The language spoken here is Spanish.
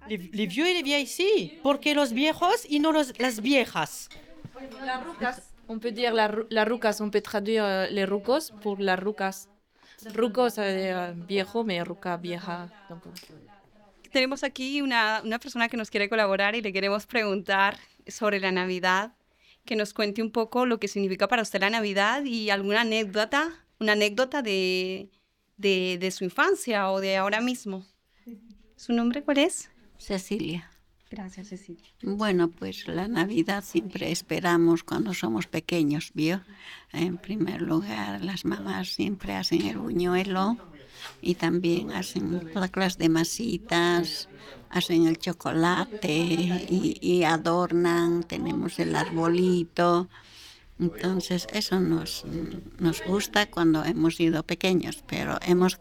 Les vieux et les vieilles, sí, porque los viejos y no las viejas. Las rucas. On peut dire las rucas, on peut traduire les rucos pour las rucas. Rucos, viejo, mais ruca, vieja. Donc, Tenemos aquí una persona que nos quiere colaborar y le queremos preguntar sobre la Navidad, que nos cuente un poco lo que significa para usted la Navidad y alguna anécdota, una anécdota de su infancia o de ahora mismo. ¿Su nombre cuál es? Cecilia. Gracias, Cecilia. Bueno, pues la Navidad siempre esperamos cuando somos pequeños, ¿vio? En primer lugar, las mamás siempre hacen el buñuelo y también hacen toda clase de masitas, hacen el chocolate y adornan, tenemos el arbolito. Entonces eso nos gusta cuando hemos sido pequeños, pero hemos